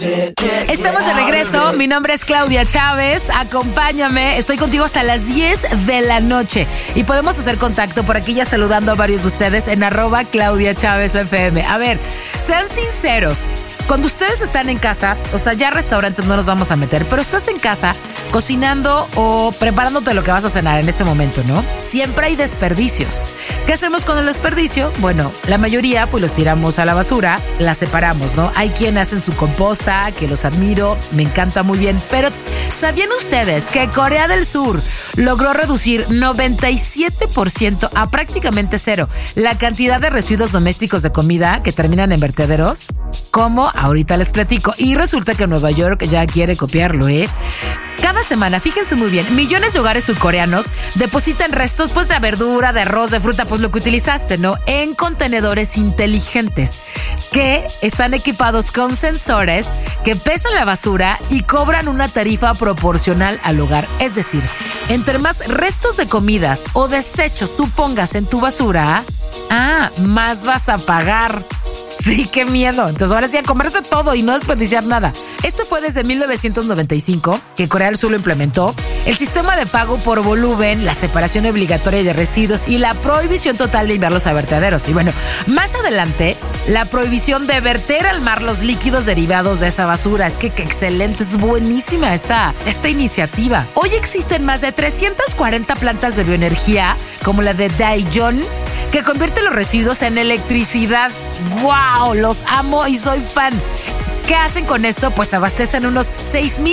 Estamos de regreso, mi nombre es Claudia Chávez, acompáñame, estoy contigo hasta las 10 de la noche y podemos hacer contacto por aquí ya saludando a varios de ustedes en @ClaudiaChávezFM. A ver, sean sinceros, cuando ustedes están en casa, o sea, ya restaurantes no nos vamos a meter, pero estás en casa cocinando o preparándote lo que vas a cenar en este momento, ¿no? Siempre hay desperdicios. ¿Qué hacemos con el desperdicio? Bueno, la mayoría pues los tiramos a la basura, la separamos, ¿no? Hay quienes hacen su composta, que los admiro, me encanta muy bien, pero ¿sabían ustedes que Corea del Sur logró reducir 97% a prácticamente cero la cantidad de residuos domésticos de comida que terminan en vertederos? ¿Cómo? Ahorita les platico. Y resulta que Nueva York ya quiere copiarlo, ¿eh? Cada semana, fíjense muy bien, millones de hogares surcoreanos depositan restos pues de verdura, de arroz, de fruta, pues lo que utilizaste, ¿no? En contenedores inteligentes que están equipados con sensores que pesan la basura y cobran una tarifa proporcional al hogar. Es decir, entre más restos de comidas o desechos tú pongas en tu basura, más vas a pagar. Sí, qué miedo. Entonces ahora sí a comerse todo y no desperdiciar nada. Esto fue desde 1995 que Corea del Sur lo implementó. El sistema de pago por volumen, la separación obligatoria de residuos y la prohibición total de enviarlos a vertederos. Y bueno, más adelante, la prohibición de verter al mar los líquidos derivados de esa basura. Es que excelente, es buenísima esta iniciativa. Hoy existen más de 340 plantas de bioenergía, como la de Daejeon, que convierte los residuos en electricidad. ¡Wow! Los amo y soy fan. ¿Qué hacen con esto? Pues abastecen unos 6,000